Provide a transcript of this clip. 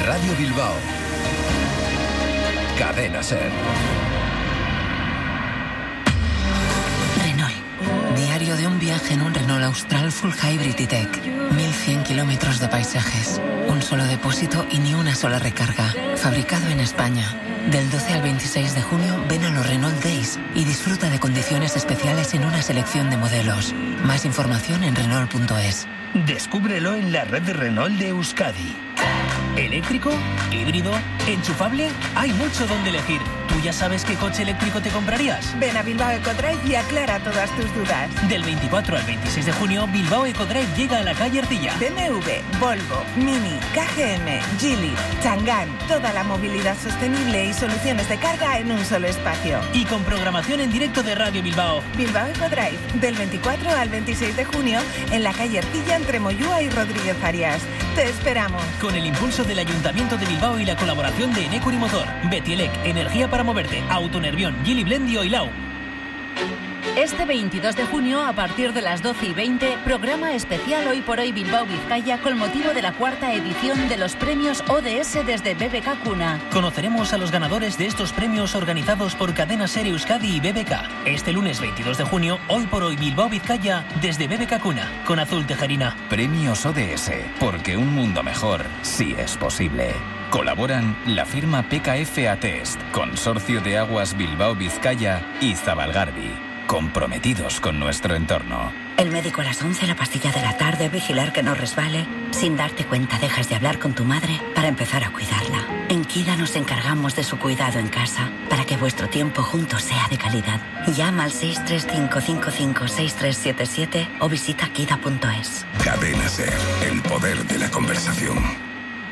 Radio Bilbao. Cadena Ser. Renault. Diario de un viaje en un Renault Austral Full Hybrid E-Tech. 1100 kilómetros de paisajes. Un solo depósito y ni una sola recarga. Fabricado en España. Del 12 al 26 de junio ven a los Renault Days y disfruta de condiciones especiales en una selección de modelos. Más información en Renault.es. Descúbrelo en la red Renault de Euskadi. ¿Eléctrico? ¿Híbrido? ¿Enchufable? Hay mucho donde elegir. ¿Tú ya sabes qué coche eléctrico te comprarías? Ven a Bilbao Ecodrive y aclara todas tus dudas. Del 24 al 26 de junio, Bilbao Ecodrive llega a la calle Arcilla. BMW, Volvo, Mini, KGM, Geely, Chang'an. Toda la movilidad sostenible y soluciones de carga en un solo espacio. Y con programación en directo de Radio Bilbao. Bilbao Ecodrive, del 24 al 26 de junio, en la calle Arcilla entre Moyúa y Rodríguez Arias. Te esperamos. Con el impulso del Ayuntamiento de Bilbao y la colaboración de Enecuri Motor, Betielec, Energía para Moverte, Autonervión, Geely Blend y Oilau. Este 22 de junio, a partir de las 12:20, programa especial Hoy por Hoy Bilbao Vizcaya con motivo de la 4ª edición de los premios ODS desde BBK Cuna. Conoceremos a los ganadores de estos premios organizados por Cadena Ser Euskadi y BBK. Este lunes 22 de junio, Hoy por Hoy Bilbao Vizcaya desde BBK Cuna, con Azul Tejerina. Premios ODS, porque un mundo mejor sí es posible. Colaboran la firma PKF Atest, Consorcio de Aguas Bilbao Vizcaya y Zabalgarbi. Comprometidos con nuestro entorno. El médico a las 11, la pastilla de la tarde, vigilar que no resbale. Sin darte cuenta dejas de hablar con tu madre para empezar a cuidarla. En Kida nos encargamos de su cuidado en casa para que vuestro tiempo juntos sea de calidad. Llama al 635556377 o visita kida.es. Cadena Ser, el poder de la conversación.